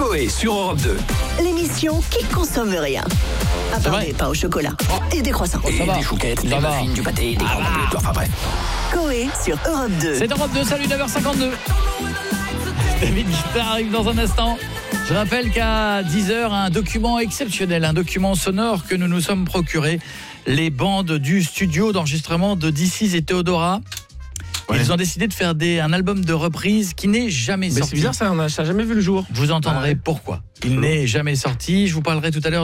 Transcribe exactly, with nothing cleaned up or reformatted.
Coé sur Europe deux. L'émission qui consomme rien. À part des pains au chocolat et des croissants. Et des chouquettes, des muffins, du pâté, des grands bleus, enfin bref. Coé sur Europe deux. C'est Europe deux, salut, neuf heures cinquante-deux. David Guetta arrive dans un instant. Je rappelle qu'à dix heures, un document exceptionnel, un document sonore que nous nous sommes procurés. Les bandes du studio d'enregistrement de D six et Theodora. Ouais. Ils ont décidé de faire des, un album de reprise qui n'est jamais Mais sorti. c'est bizarre, ça n'a jamais vu le jour. Vous entendrez ouais. pourquoi. Il n'est jamais sorti. Je vous parlerai tout à l'heure